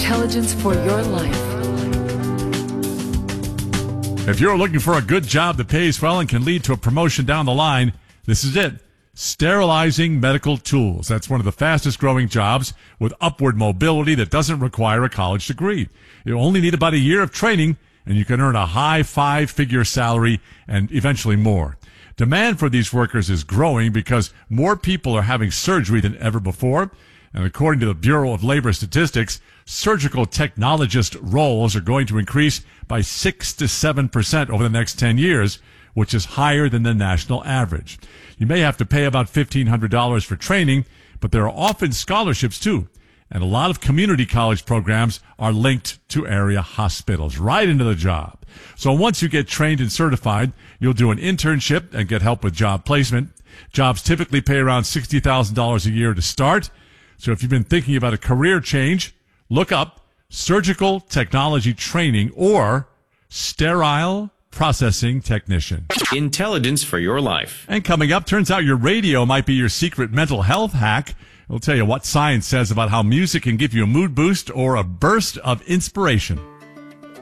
Intelligence for your life. If you're looking for a good job that pays well and can lead to a promotion down the line, this is it. Sterilizing medical tools. That's one of the fastest growing jobs with upward mobility that doesn't require a college degree. You only need about a year of training and you can earn a high 5-figure salary and eventually more. Demand for these workers is growing because more people are having surgery than ever before. And according to the Bureau of Labor Statistics, surgical technologist roles are going to increase by 6 to 7% over the next 10 years, which is higher than the national average. You may have to pay about $1,500 for training, but there are often scholarships too. And a lot of community college programs are linked to area hospitals, right into the job. So once you get trained and certified, you'll do an internship and get help with job placement. Jobs typically pay around $60,000 a year to start. So if you've been thinking about a career change, look up surgical technology training or sterile processing technician. Intelligence for your life. And coming up, turns out your radio might be your secret mental health hack. We'll tell you what science says about how music can give you a mood boost or a burst of inspiration.